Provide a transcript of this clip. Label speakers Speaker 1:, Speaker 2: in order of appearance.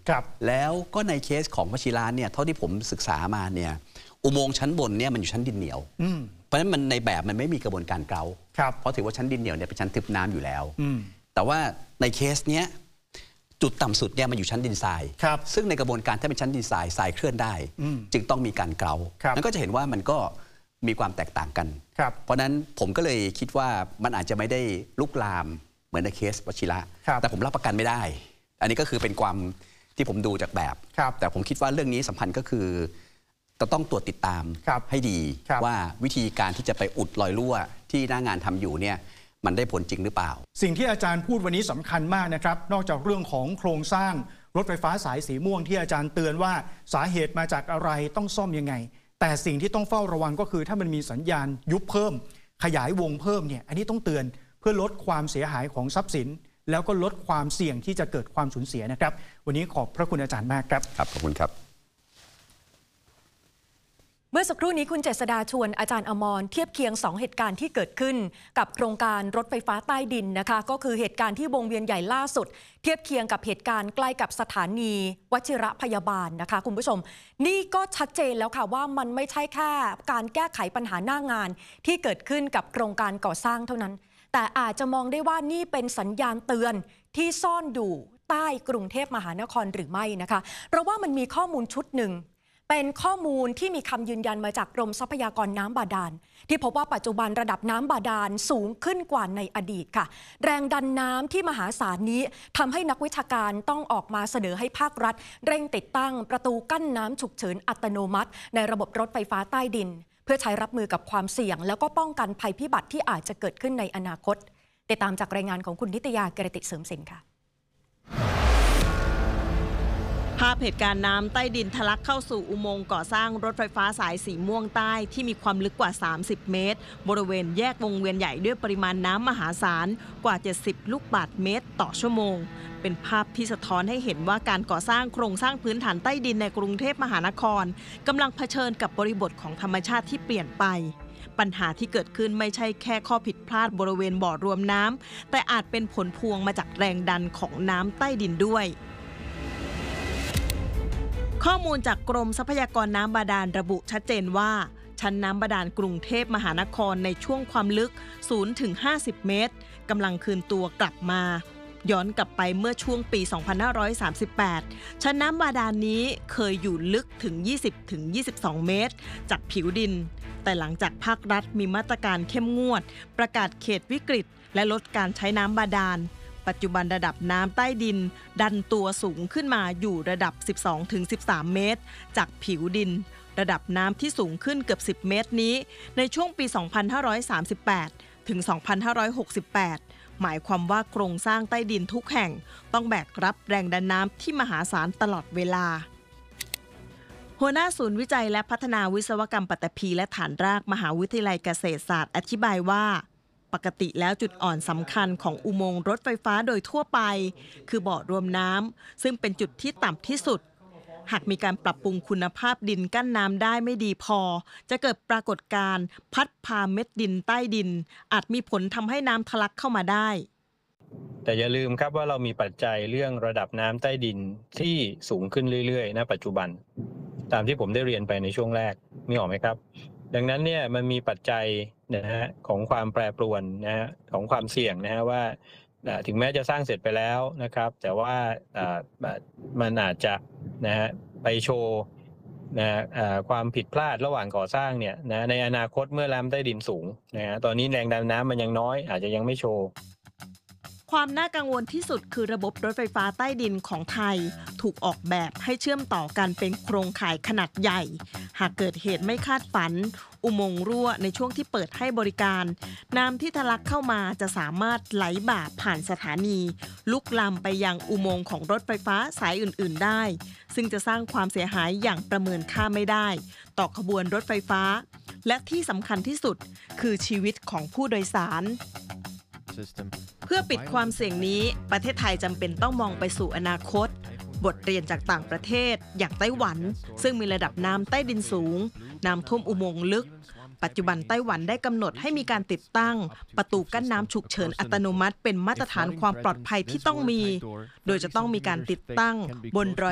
Speaker 1: แล้วก็ในเคสของวชิระเนี่ยเท่าที่ผมศึกษามาเนี่ยอุโมงค์ชั้นบนเนี่ยมันอยู่ชั้นดินเหนียวเพราะฉะนั้นมันในแบบมันไม่มีกระบวนการเกลาเพราะถือว่าชั้นดินเหนียวเนี่ยเป็นชั้นทึบน้ำอยู่แล้วแต่ว่าในเคสเนี้ยจุดต่ำสุดเนี่ยมันอยู่ชั้นดินทรายซึ่งในกระบวนการถ้าเป็นชั้นดินทรายเคลื่อนได้จึงต้องมีการเกลานั้นก็จะเห็นว่ามันก็มีความแตกต่างกันเพราะนั้นผมก็เลยคิดว่ามันอาจจะไม่ได้ลุกลามเหมือนในเคสวชิระแต่ผมรับประกันไม่ได้อันนี้ก็คือเป็นความที่ผมดูจากแบบแต่ผมคิดว่าเรื่องนี้สำคัญก็คือจะต้องตรวจติดตามให้ดีว่าวิธีการที่จะไปอุดรอยรั่วที่หน้างานทำอยู่เนี่ยมันได้ผลจริงหรือเปล่า
Speaker 2: สิ่งที่อาจารย์พูดวันนี้สำคัญมากนะครับนอกจากเรื่องของโครงสร้างรถไฟฟ้าสายสีม่วงที่อาจารย์เตือนว่าสาเหตุมาจากอะไรต้องซ่อมยังไงแต่สิ่งที่ต้องเฝ้าระวังก็คือถ้ามันมีสัญญาณยุบเพิ่มขยายวงเพิ่มเนี่ยอันนี้ต้องเตือนเพื่อลดความเสียหายของทรัพย์สินแล้วก็ลดความเสี่ยงที่จะเกิดความสูญเสียนะครับวันนี้ขอบพระคุณอาจารย์มากครับ
Speaker 1: ครับขอบคุณครับ
Speaker 3: เมื่อสักครู่นี้คุณเจษฎาชวนอาจารย์อมรเทียบเคียง2เหตุการณ์ที่เกิดขึ้นกับโครงการรถไฟฟ้าใต้ดินนะคะก็คือเหตุการณ์ที่วงเวียนใหญ่ล่าสุดเทียบเคียงกับเหตุการณ์ใกล้กับสถานีวชิระพยาบาลนะคะคุณผู้ชมนี่ก็ชัดเจนแล้วค่ะว่ามันไม่ใช่แค่การแก้ไขปัญหาหน้างานที่เกิดขึ้นกับโครงการก่อสร้างเท่านั้นแต่อาจจะมองได้ว่านี่เป็นสัญญาณเตือนที่ซ่อนอยู่ใต้กรุงเทพมหานครหรือไม่นะคะเพราะว่ามันมีข้อมูลชุดหนึ่งเป็นข้อมูลที่มีคำยืนยันมาจากกรมทรัพยากรน้ำบาดาลที่พบว่าปัจจุบันระดับน้ำบาดาลสูงขึ้นกว่าในอดีตค่ะแรงดันน้ำที่มหาศาลนี้ทำให้นักวิชาการต้องออกมาเสนอให้ภาครัฐเร่งติดตั้งประตูกั้นน้ำฉุกเฉินอัตโนมัติในระบบรถไฟฟ้าใต้ดินเพื่อใช้รับมือกับความเสี่ยงแล้วก็ป้องกันภัยพิบัติที่อาจจะเกิดขึ้นในอนาคตติดตามจากรายงานของคุณนิตยา เกรติเสริมสินค่ะ
Speaker 4: ภาพเหตุการณ์น้ำใต้ดินทะลักเข้าสู่อุโมงค์ก่อสร้างรถไฟฟ้าสายสีม่วงใต้ที่มีความลึกกว่า30เมตรบริเวณแยกวงเวียนใหญ่ด้วยปริมาณน้ำมหาศาลกว่า70ลูกบาศก์เมตรต่อชั่วโมงเป็นภาพที่สะท้อนให้เห็นว่าการก่อสร้างโครงสร้างพื้นฐานใต้ดินในกรุงเทพมหานครกำลังเผชิญกับบริบทของธรรมชาติที่เปลี่ยนไปปัญหาที่เกิดขึ้นไม่ใช่แค่ข้อผิดพลาดบริเวณบ่อรวมน้ำแต่อาจเป็นผลพวงมาจากแรงดันของน้ำใต้ดินด้วยข้อมูลจากกรมทรัพยากรน้ำบาดาลระบุชัดเจนว่าชั้นน้ำบาดาลกรุงเทพมหานครในช่วงความลึก 0-50 เมตรกำลังคืนตัวกลับมาย้อนกลับไปเมื่อช่วงปี 2538 ชั้นน้ำบาดาลนี้เคยอยู่ลึกถึง 20-22 เมตรจากผิวดินแต่หลังจากภาครัฐมีมาตรการเข้มงวดประกาศเขตวิกฤตและลดการใช้น้ำบาดาลปัจจุบันระดับน้ำใต้ดินดันตัวสูงขึ้นมาอยู่ระดับ 12-13 เมตรจากผิวดินระดับน้ำที่สูงขึ้นเกือบ10 เมตรนี้ในช่วงปี 2538 ถึง 2568 หมายความว่าโครงสร้างใต้ดินทุกแห่งต้องแบกรับแรงดันน้ำที่มหาศาลตลอดเวลาหัวหน้าศูนย์วิจัยและพัฒนาวิศวกรรมปัตตภีและฐานรากมหาวิทยาลัยเกษตรศาสตร์อธิบายว่าปกติแล้วจุดอ่อนสำคัญของอุโมงค์รถไฟฟ้าโดยทั่วไปคือบ่อรวมน้ำซึ่งเป็นจุดที่ต่ำที่สุดหากมีการปรับปรุงคุณภาพดินกั้นน้ำได้ไม่ดีพอจะเกิดปรากฏการณ์พัดพาเม็ดดินใต้ดินอาจมีผลทำให้น้ำทะลักเข้ามาได้
Speaker 5: แต่อย่าลืมครับว่าเรามีปัจจัยเรื่องระดับน้ำใต้ดินที่สูงขึ้นเรื่อยๆณปัจจุบันตามที่ผมได้เรียนไปในช่วงแรกมีออกไหมครับดังนั้นเนี่ยมันมีปัจจัยนะฮะของความแปรปรวนนะฮะของความเสี่ยงนะฮะว่าถึงแม้จะสร้างเสร็จไปแล้วนะครับแต่ว่ามันอาจจะนะฮะไปโชว์นะความผิดพลาดระหว่างก่อสร้างเนี่ยนะในอนาคตเมื่อน้ำใต้ดินสูงนะฮะตอนนี้แรงดันน้ำมันยังน้อยอาจจะยังไม่โชว์
Speaker 4: ความน่ากังวลที่สุดคือระบบรถไฟฟ้าใต้ดินของไทยถูกออกแบบให้เชื่อมต่อกันเป็นโครงข่ายขนาดใหญ่หากเกิดเหตุไม่คาดฝันอุโมงค์รั่วในช่วงที่เปิดให้บริการน้ำที่ทะลักเข้ามาจะสามารถไหลบ่าผ่านสถานีลุกลามไปยังอุโมงค์ของรถไฟฟ้าสายอื่นๆได้ซึ่งจะสร้างความเสียหายอย่างประเมินค่าไม่ได้ต่อขบวนรถไฟฟ้าและที่สำคัญที่สุดคือชีวิตของผู้โดยสารเพื่อปิดความเสี่ยงนี้ประเทศไทยจำเป็นต้องมองไปสู่อนาคตบทเรียนจากต่างประเทศอย่างไต้หวันซึ่งมีระดับน้ำใต้ดินสูงน้ำท่วมอุโมงค์ลึกปัจจุบันไต้หวันได้กำหนดให้มีการติดตั้งประตูกั้นน้ำฉุกเฉินอัตโนมัติเป็นมาตรฐานความปลอดภัยที่ต้องมีโดยจะต้องมีการติดตั้งบน